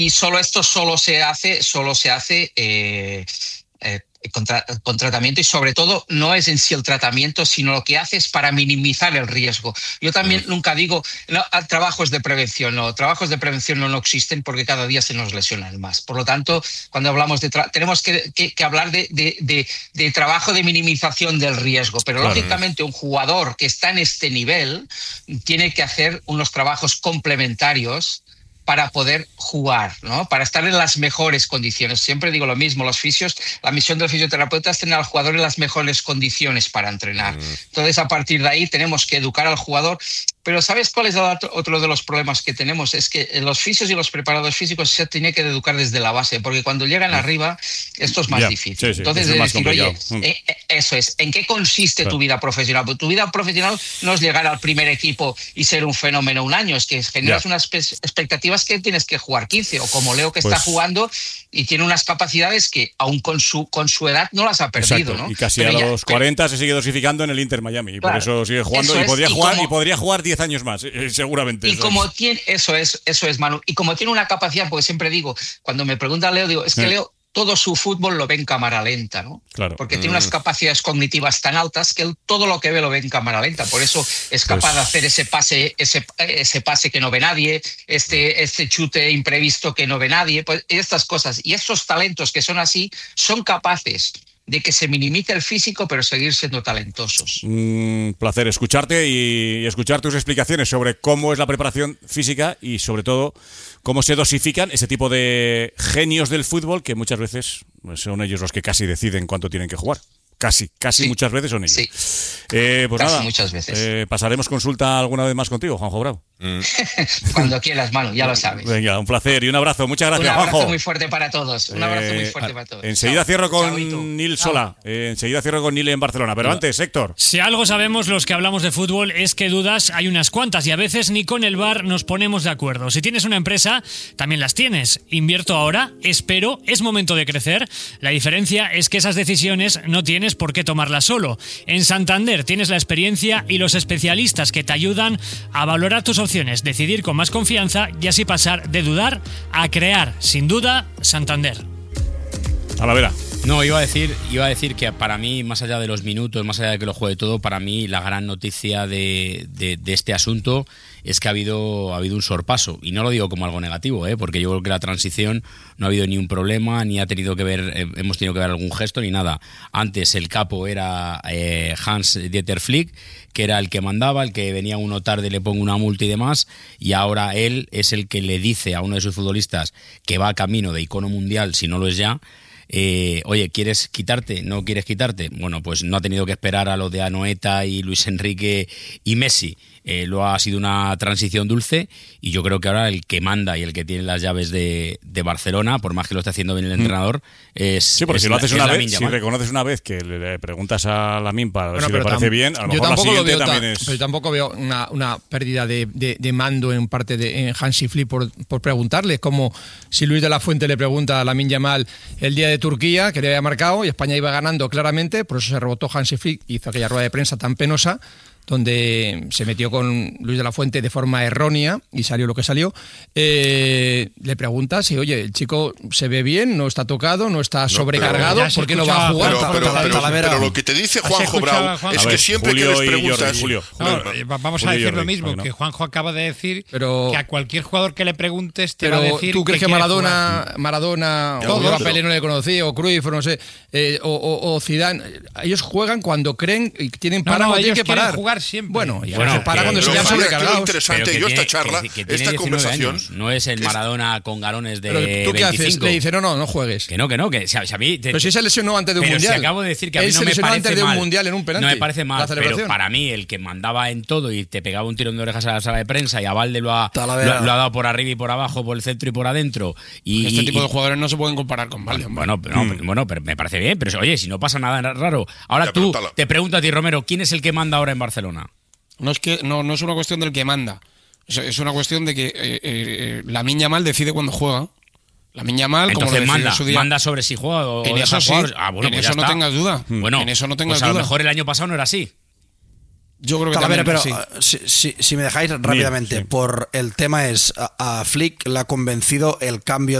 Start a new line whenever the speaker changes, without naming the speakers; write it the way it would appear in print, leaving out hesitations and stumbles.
Y solo se hace con tratamiento, y sobre todo no es en sí el tratamiento, sino lo que hace es para minimizar el riesgo. Yo también nunca digo trabajos de prevención, trabajos de prevención no existen, porque cada día se nos lesionan más. Por lo tanto, cuando hablamos tenemos que hablar de trabajo de minimización del riesgo, pero lógicamente un jugador que está en este nivel tiene que hacer unos trabajos complementarios para poder jugar, ¿no? Para estar en las mejores condiciones. Siempre digo lo mismo, la misión del fisioterapeuta es tener al jugador en las mejores condiciones para entrenar. Entonces, a partir de ahí tenemos que educar al jugador. Pero ¿sabes cuál es otro de los problemas que tenemos? Es que los fisios y los preparadores físicos se tiene que educar desde la base, porque cuando llegan arriba esto es más difícil. Entonces, es decir, oye, eso es, ¿en qué consiste tu vida profesional? Pues tu vida profesional no es llegar al primer equipo y ser un fenómeno un año, es que generas unas expectativas que tienes que jugar 15, o como Leo, que está jugando y tiene unas capacidades que aún con su edad no las ha perdido, ¿no?
Y casi a los 40 se sigue dosificando en el Inter Miami, y por eso sigue jugando, y podría jugar 10 años más, seguramente.
Y como tiene, eso es, Manu, y como tiene una capacidad, porque siempre digo, cuando me pregunta Leo, digo, es que Leo todo su fútbol lo ve en cámara lenta, ¿no?
Claro.
Porque tiene unas capacidades cognitivas tan altas que él todo lo que ve lo ve en cámara lenta. Por eso es capaz de hacer ese pase que no ve nadie, este chute imprevisto que no ve nadie, pues estas cosas. Y estos talentos que son así son capaces de que se minimice el físico, pero seguir siendo talentosos.
Un placer escucharte y escuchar tus explicaciones sobre cómo es la preparación física y, sobre todo, cómo se dosifican ese tipo de genios del fútbol, que muchas veces son ellos los que casi deciden cuánto tienen que jugar. Casi sí. Muchas veces son ellos.
Sí.
Pues
casi
nada,
muchas veces.
Pasaremos consulta alguna vez más contigo, Juanjo Bravo.
Cuando quieras, Manu, ya lo sabes.
Venga, un placer y un abrazo. Muchas gracias, Juanjo.
Un abrazo muy fuerte para todos.
Enseguida cierro con Nil Sola. Enseguida cierro con Nil en Barcelona. Pero antes, Héctor.
Si algo sabemos los que hablamos de fútbol es que dudas hay unas cuantas, y a veces ni con el VAR nos ponemos de acuerdo. Si tienes una empresa, también las tienes. Invierto ahora, espero, es momento de crecer. La diferencia es que esas decisiones no tienes por qué tomarlas solo. En Santander tienes la experiencia y los especialistas que te ayudan a valorar tus opciones, decidir con más confianza y así pasar de dudar a crear. Sin duda, Santander.
Talavera.
No, iba a decir que para mí, más allá de los minutos, más allá de que lo juegue todo, para mí la gran noticia de este asunto es que ha habido un sorpaso. Y no lo digo como algo negativo, porque yo creo que la transición no ha habido ni un problema, ni hemos tenido que ver algún gesto, ni nada. Antes el capo era Hans-Dieter Flick, que era el que mandaba, el que venía uno tarde, le pongo una multa y demás, y ahora él es el que le dice a uno de sus futbolistas que va camino de icono mundial, si no lo es ya, oye, ¿quieres quitarte? ¿No quieres quitarte? Bueno, pues no ha tenido que esperar a lo de Anoeta y Luis Enrique y Messi. Lo ha sido una transición dulce, y yo creo que ahora el que manda y el que tiene las llaves de Barcelona, por más que lo esté haciendo bien el entrenador, es...
Sí, porque si lo haces una vez, si reconoces una vez que le preguntas a Lamin para ver si le parece bien, a lo mejor la siguiente también es...
Pero tampoco veo una pérdida de mando en parte de Hansi Flick por preguntarle. Es como si Luis de la Fuente le pregunta a Lamine Yamal el día de Turquía, que le había marcado, y España iba ganando claramente, por eso se rebotó Hansi Flick, hizo aquella rueda de prensa tan penosa, donde se metió con Luis de la Fuente de forma errónea y salió lo que salió. Le preguntas si, oye, el chico se ve bien, no está tocado, no está sobrecargado, ¿por qué no va a jugar?
Pero lo que te dice Juanjo Bravo es que siempre que les preguntas...
Vamos a decir lo mismo, que Juanjo acaba de decir, que a cualquier jugador que le preguntes te va a decir...
¿Tú crees que Maradona o Pelé no le conocía, o Cruyff, no sé, o Zidane, ellos juegan cuando creen y tienen para o tienen que parar?
Siempre.
Bueno, se para cuando se vean sobrecargados.
Lo interesante, yo esta charla, esta conversación...
No es el Maradona con galones de
pero ¿tú qué
25.
haces? Le dice, no juegues.
Que no, que si a mí...
Pero si se lesionó antes de un mundial.
Si acabo de decir que a mí
él
no me parece
mal. Antes de un
mal.
Mundial en un penalti.
No me parece mal, pero para mí el que mandaba en todo y te pegaba un tirón de orejas a la sala de prensa, y a Valde lo ha dado por arriba y por abajo, por el centro y por adentro.
Este tipo de jugadores no se pueden comparar con Valde.
Bueno, pero me parece bien. Pero oye, si no pasa nada raro. Ahora tú, te pregunto a ti, Romero, ¿quién es el que manda ahora en Barcelona?
No es una cuestión del que manda. Es una cuestión de que Lamine Yamal decide cuando juega. Lamine Yamal, como lo
manda sobre si juega o
deja jugar. En eso no tengas duda.
Bueno,
en eso no tengas
duda. A lo
duda.
mejor el año pasado no era así.
Yo creo que
Talavera, pero
sí.
si me dejáis rápidamente, por el tema es, a Flick le ha convencido el cambio